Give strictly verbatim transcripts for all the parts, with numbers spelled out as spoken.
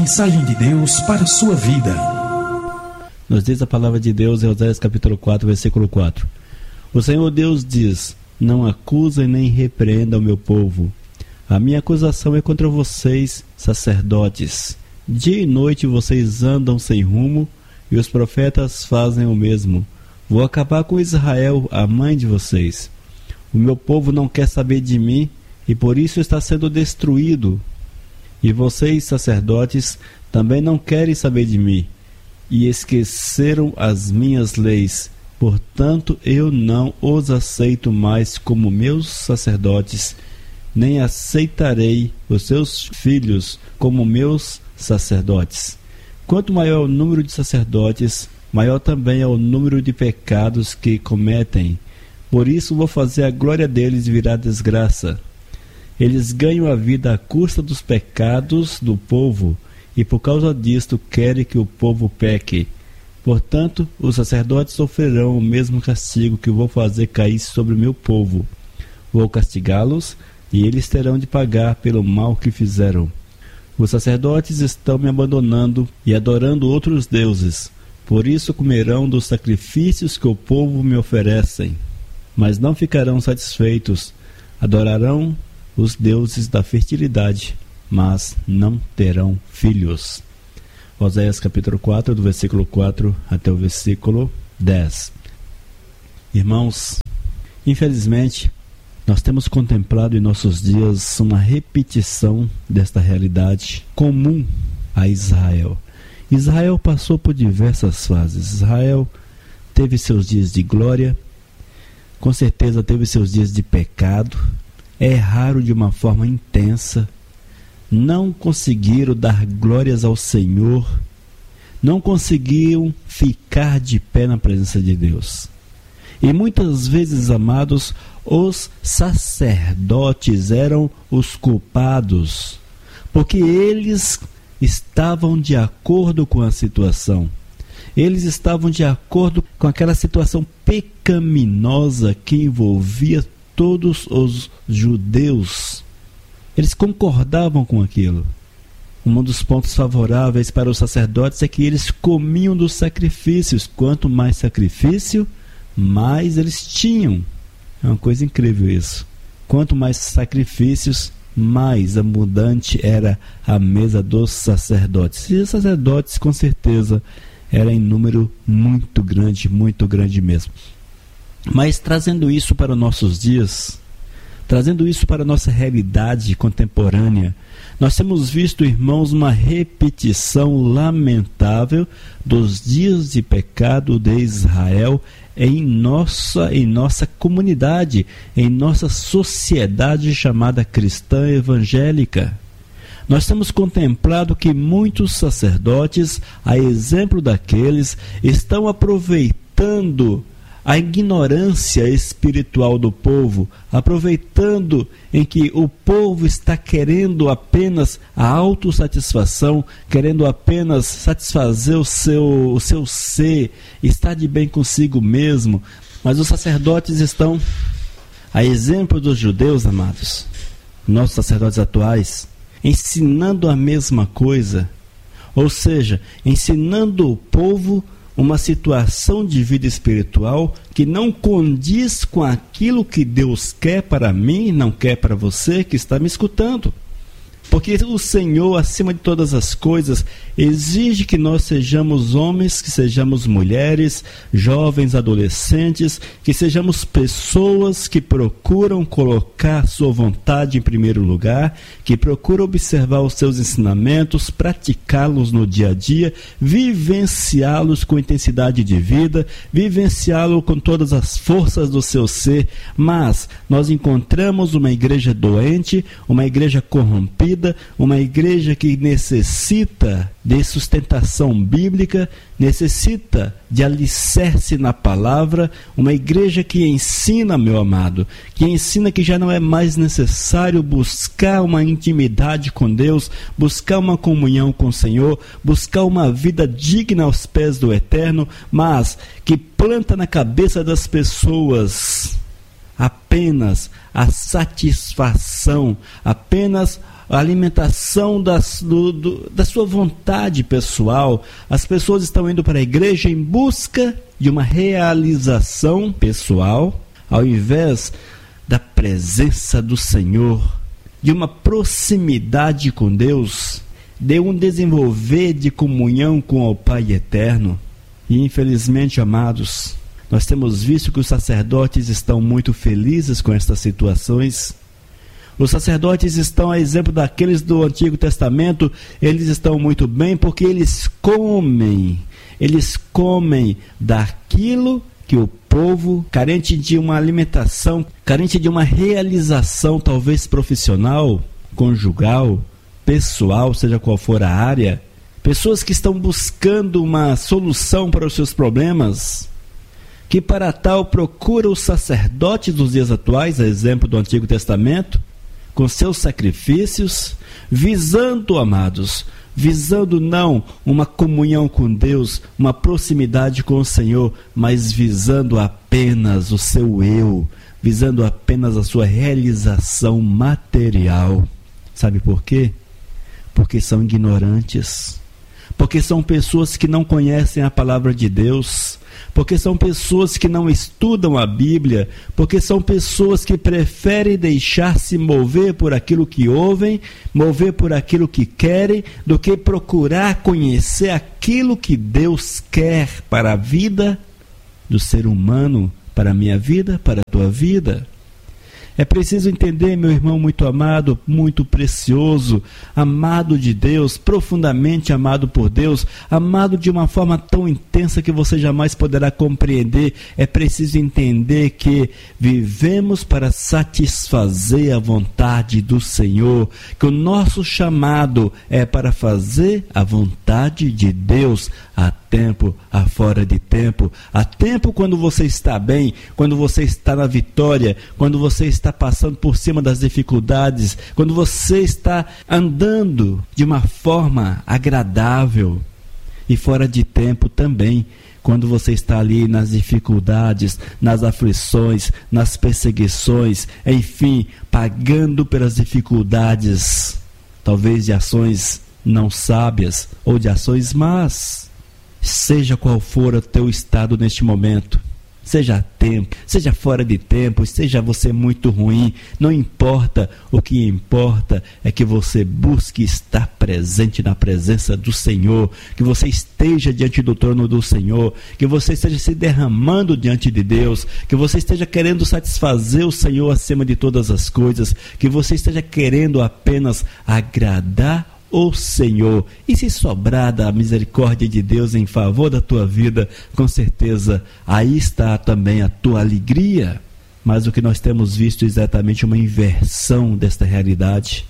mensagem de Deus para a sua vida. Nos diz a palavra de Deus em Oséias capítulo quatro, versículo quatro. O Senhor Deus diz: não acusem nem repreendam o meu povo. A minha acusação é contra vocês, sacerdotes. Dia e noite vocês andam sem rumo, e os profetas fazem o mesmo. Vou acabar com Israel, a mãe de vocês. O meu povo não quer saber de mim, e por isso está sendo destruído. E vocês, sacerdotes, também não querem saber de mim, e esqueceram as minhas leis. Portanto, eu não os aceito mais como meus sacerdotes, nem aceitarei os seus filhos como meus sacerdotes. Quanto maior o número de sacerdotes, maior também é o número de pecados que cometem. Por isso vou fazer a glória deles virar desgraça. Eles ganham a vida à custa dos pecados do povo, e por causa disto querem que o povo peque. Portanto, os sacerdotes sofrerão o mesmo castigo que vou fazer cair sobre o meu povo. Vou castigá-los, e eles terão de pagar pelo mal que fizeram. Os sacerdotes estão me abandonando e adorando outros deuses. Por isso comerão dos sacrifícios que o povo me oferecem. Mas não ficarão satisfeitos. Adorarão os deuses da fertilidade, mas não terão filhos. Oséias capítulo quatro, do versículo quatro até o versículo dez. Irmãos, infelizmente, nós temos contemplado em nossos dias uma repetição desta realidade comum a Israel. Israel passou por diversas fases. Israel teve seus dias de glória, com certeza teve seus dias de pecado, erraram de uma forma intensa, não conseguiram dar glórias ao Senhor, não conseguiam ficar de pé na presença de Deus. E muitas vezes, amados, os sacerdotes eram os culpados, porque eles estavam de acordo com a situação. Eles estavam de acordo com aquela situação pecaminosa que envolvia todos os judeus. Eles concordavam com aquilo. Um dos pontos favoráveis para os sacerdotes é que eles comiam dos sacrifícios. Quanto mais sacrifício, mais eles tinham. É uma coisa incrível isso. Quanto mais sacrifícios, mais abundante era a mesa dos sacerdotes. E os sacerdotes, com certeza, eram em número muito grande, muito grande mesmo. Mas trazendo isso para os nossos dias, trazendo isso para a nossa realidade contemporânea, nós temos visto, irmãos, uma repetição lamentável dos dias de pecado de Israel em nossa, em nossa comunidade, em nossa sociedade chamada cristã evangélica. Nós temos contemplado que muitos sacerdotes, a exemplo daqueles, estão aproveitando a ignorância espiritual do povo, aproveitando em que o povo está querendo apenas a autossatisfação, querendo apenas satisfazer o seu, o seu ser, estar de bem consigo mesmo. Mas os sacerdotes estão, a exemplo dos judeus, amados, nossos sacerdotes atuais, ensinando a mesma coisa, ou seja, ensinando o povo uma situação de vida espiritual que não condiz com aquilo que Deus quer para mim, não quer para você que está me escutando. Porque o Senhor, acima de todas as coisas, exige que nós sejamos homens, que sejamos mulheres, jovens, adolescentes, que sejamos pessoas que procuram colocar sua vontade em primeiro lugar, que procuram observar os seus ensinamentos, praticá-los no dia a dia, vivenciá-los com intensidade de vida, vivenciá-los com todas as forças do seu ser. Mas nós encontramos uma igreja doente, uma igreja corrompida, uma igreja que necessita de sustentação bíblica, necessita de alicerce na palavra, uma igreja que ensina, meu amado, que ensina que já não é mais necessário buscar uma intimidade com Deus, buscar uma comunhão com o Senhor, buscar uma vida digna aos pés do Eterno, mas que planta na cabeça das pessoas apenas a satisfação, apenas a alimentação das, do, do, da sua vontade pessoal. As pessoas estão indo para a igreja em busca de uma realização pessoal, ao invés da presença do Senhor, de uma proximidade com Deus, de um desenvolver de comunhão com o Pai Eterno. E infelizmente, amados, nós temos visto que os sacerdotes estão muito felizes com estas situações. Os sacerdotes estão, a exemplo daqueles do Antigo Testamento, eles estão muito bem porque eles comem, eles comem daquilo que o povo, carente de uma alimentação, carente de uma realização talvez profissional, conjugal, pessoal, seja qual for a área, pessoas que estão buscando uma solução para os seus problemas, que para tal procura os sacerdotes dos dias atuais, a exemplo do Antigo Testamento, com seus sacrifícios, visando, amados, visando não uma comunhão com Deus, uma proximidade com o Senhor, mas visando apenas o seu eu, visando apenas a sua realização material. Sabe por quê? Porque são ignorantes, porque são pessoas que não conhecem a palavra de Deus, porque são pessoas que não estudam a Bíblia, porque são pessoas que preferem deixar-se mover por aquilo que ouvem, mover por aquilo que querem, do que procurar conhecer aquilo que Deus quer para a vida do ser humano, para a minha vida, para a tua vida. É preciso entender, meu irmão muito amado, muito precioso, amado de Deus, profundamente amado por Deus, amado de uma forma tão intensa que você jamais poderá compreender. É preciso entender que vivemos para satisfazer a vontade do Senhor, que o nosso chamado é para fazer a vontade de Deus, a tempo, a fora de tempo, a tempo quando você está bem, quando você está na vitória, quando você está passando por cima das dificuldades, quando você está andando de uma forma agradável, e fora de tempo também, quando você está ali nas dificuldades, nas aflições, nas perseguições, enfim, pagando pelas dificuldades, talvez de ações não sábias ou de ações más. Seja qual for o teu estado neste momento, seja a tempo, seja fora de tempo, seja você muito ruim, não importa. O que importa é que você busque estar presente na presença do Senhor, que você esteja diante do trono do Senhor, que você esteja se derramando diante de Deus, que você esteja querendo satisfazer o Senhor acima de todas as coisas, que você esteja querendo apenas agradar o Senhor. E se sobrar da misericórdia de Deus em favor da tua vida, com certeza aí está também a tua alegria. Mas o que nós temos visto é exatamente uma inversão desta realidade.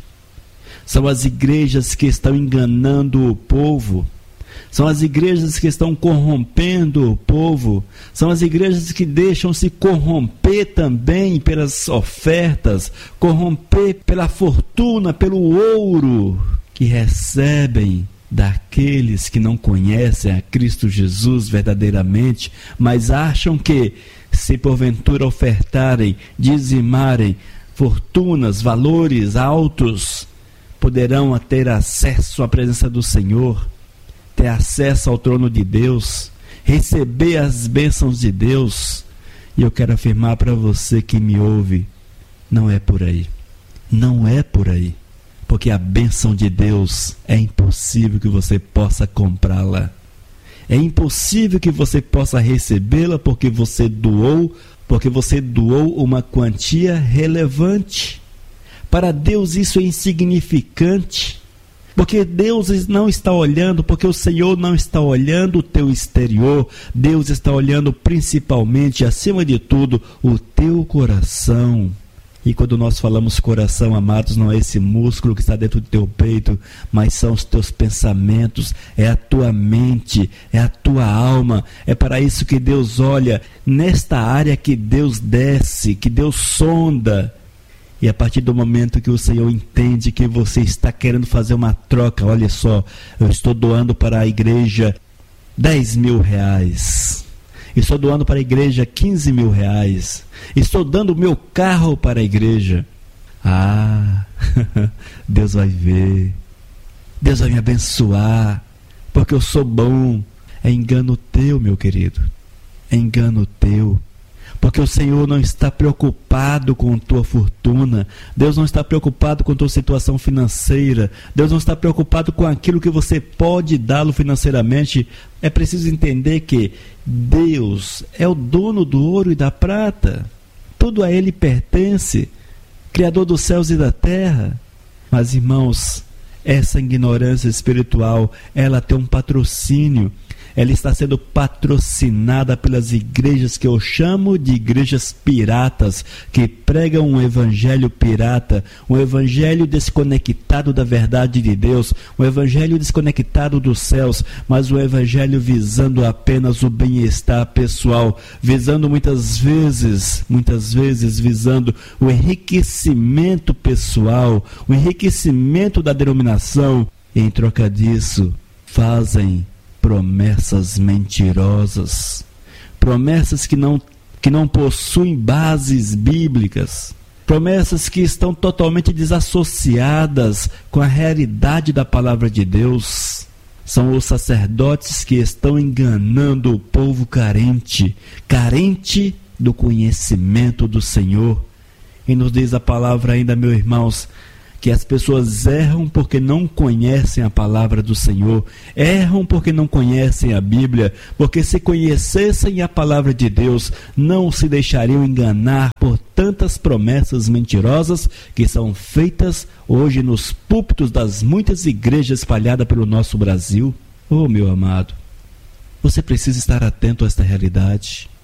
São as igrejas que estão enganando o povo, são as igrejas que estão corrompendo o povo, são as igrejas que deixam se corromper também pelas ofertas, corromper pela fortuna, pelo ouro que recebem daqueles que não conhecem a Cristo Jesus verdadeiramente, mas acham que, se porventura ofertarem, dizimarem fortunas, valores altos, poderão ter acesso à presença do Senhor, ter acesso ao trono de Deus, receber as bênçãos de Deus. E eu quero afirmar para você que me ouve, não é por aí, não é por aí. Porque a bênção de Deus é impossível que você possa comprá-la. É impossível que você possa recebê-la porque você doou, porque você doou uma quantia relevante. Para Deus isso é insignificante. Porque Deus não está olhando, porque o Senhor não está olhando o teu exterior. Deus está olhando principalmente, acima de tudo, o teu coração. E quando nós falamos coração, amados, não é esse músculo que está dentro do teu peito, mas são os teus pensamentos, é a tua mente, é a tua alma. É para isso que Deus olha, nesta área que Deus desce, que Deus sonda. E a partir do momento que o Senhor entende que você está querendo fazer uma troca, olha só, eu estou doando para a igreja dez mil reais. Estou doando para a igreja quinze mil reais. Estou dando o meu carro para a igreja. Ah, Deus vai ver, Deus vai me abençoar, porque eu sou bom. É engano teu, meu querido, é engano teu. Porque o Senhor não está preocupado com tua fortuna, Deus não está preocupado com tua situação financeira, Deus não está preocupado com aquilo que você pode dá-lo financeiramente. É preciso entender que Deus é o dono do ouro e da prata, tudo a Ele pertence, Criador dos céus e da terra. Mas, irmãos, essa ignorância espiritual, ela tem um patrocínio. Ela está sendo patrocinada pelas igrejas que eu chamo de igrejas piratas, que pregam um evangelho pirata, um evangelho desconectado da verdade de Deus, um evangelho desconectado dos céus, mas um evangelho visando apenas o bem-estar pessoal, visando muitas vezes, muitas vezes visando o enriquecimento pessoal, o enriquecimento da denominação. E em troca disso, fazem promessas mentirosas, promessas que não, que não possuem bases bíblicas, promessas que estão totalmente desassociadas com a realidade da palavra de Deus. São os sacerdotes que estão enganando o povo carente, carente do conhecimento do Senhor. E nos diz a palavra ainda, meus irmãos, que as pessoas erram porque não conhecem a palavra do Senhor, erram porque não conhecem a Bíblia, porque se conhecessem a palavra de Deus, não se deixariam enganar por tantas promessas mentirosas que são feitas hoje nos púlpitos das muitas igrejas espalhadas pelo nosso Brasil. Oh, meu amado, você precisa estar atento a esta realidade.